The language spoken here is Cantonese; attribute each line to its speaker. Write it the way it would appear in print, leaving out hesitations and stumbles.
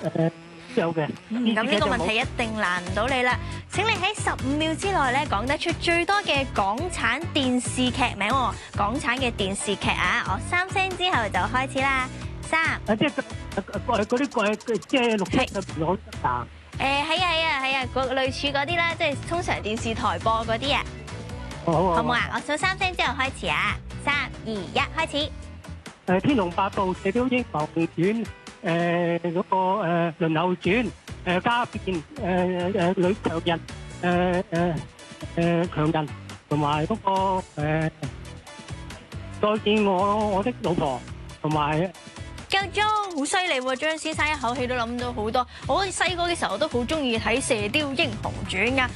Speaker 1: 有嘅。
Speaker 2: 咁呢個問題一定難唔到你啦。請你喺15秒之內咧講得出最多嘅港產電視劇名喎。港產嘅電視劇啊，我3聲之後就開始啦。3，
Speaker 1: 即係嗰啲即係綠色嘅攞啊。
Speaker 2: 係啊，類似嗰啲啦，即係通常電視台播嗰啲啊。好唔好啊？我數3聲之後開始啊。3、2、1，開始。
Speaker 1: 天龍八部、射雕英雄傳、嗰個輪候傳、家變、女強人、強人，同埋嗰個再見我的老婆，同埋。
Speaker 2: 夠鐘，好犀利喎！張先生一口氣都諗到好多。我細個嘅時候都好中意睇《射雕英雄傳》噶。